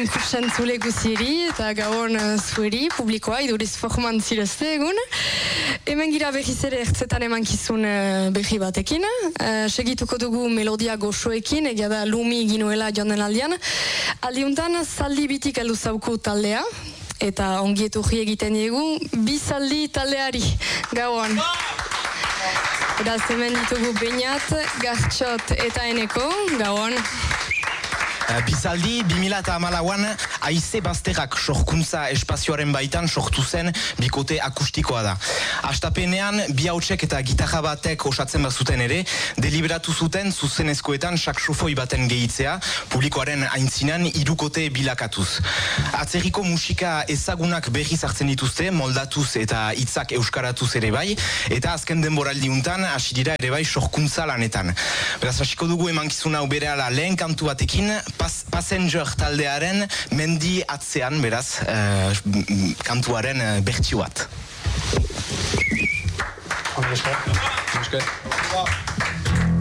ikusten zule guziri eta gabon zueri, publikoa, iduriz forman zirezte egun. Hemen gira berriz ere ertzetan emankizun berri batekin. Segituko dugu melodia goxoekin, egia da lumi ginuela joan den aldian. Aldiuntan zaldi bitik heldu zauku taldea, eta ongieturri egiten diegu, bi zaldi taldeari, gabon. Eraz hemen ditugu Beñat, Gartxot eta Eneko, gabon. Bizaldi, 2014an Aize Bazterrak sorkuntza espazioaren baitan sortu zen bikote akustikoa da. Astapenean, bi hautsek eta gitarra batek osatzen bazuten ere, deliberatu zuten zuzenezkoetan saxofoi baten gehitzea, publikoaren aintzinan hirukote bilakatuz. Atzerriko musika ezagunak berriz hartzen dituzte, moldatuz eta hitzak euskaratuz ere bai, eta azken denboraldiuntan hasi dira ere bai sorkuntza lanetan. Beraz, hasiko dugu emankizuna berehala lehen kantu batekin, Passenger taldearen mendi atzean, beraz, kantuaren bertsio bat. Esker.